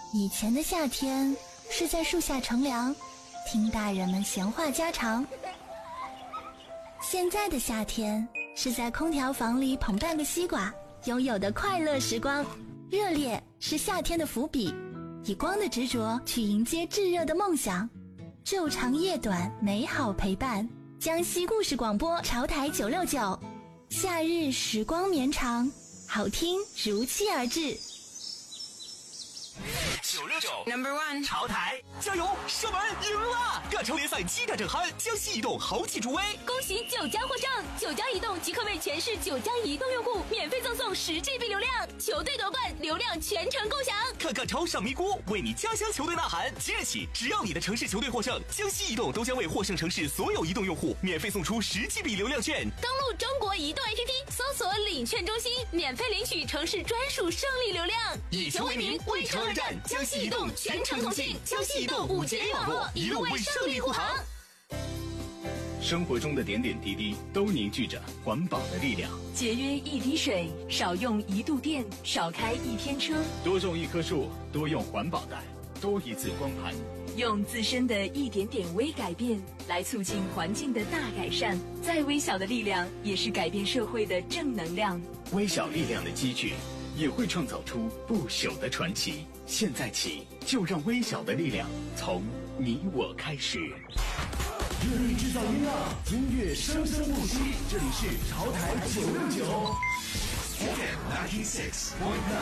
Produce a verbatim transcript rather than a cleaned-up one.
以前的夏天是在树下乘凉，听大人们闲话家常。现在的夏天是在空调房里捧半个西瓜，拥有的快乐时光。热烈是夏天的伏笔，以光的执着去迎接炙热的梦想。昼长夜短，美好陪伴。江西故事广播潮台九六九，夏日时光绵长，好听如期而至。 九六九 Number One 潮台加油，射门赢了！各城联赛激战正酣，江西移动豪气助威， 恭喜九江获胜！九江移动即刻为全市九江移动用户免费赠送十 G B 流量，球队夺冠，流量全程共享。 看看超上咪咕，为你家乡球队呐喊！即日起，只要你的城市球队获胜，江西移动都将为获胜城市所有移动用户免费送出十 G B 流量券。 登录中国移动 A P P， 搜索领券中心，免费领取城市专属胜利流量。 以球为名，为城而战。江西移动全程同庆，江西移动五 G A 网络，一路为胜利护航。 生活中的点点滴滴都凝聚着环保的力量。 节约一滴水，少用一度电，少开一天车。 多种一棵树，多用环保袋，多一次光盘。 用自身的一点点微改变来促进环境的大改善，再微小的力量也是改变社会的正能量。 微小力量的积聚也会创造出不朽的传奇。现在起，就让微小的力量从你我开始。 热力制造音浪，音乐生生不息。这里是潮台九六九 F M ninety six point nine。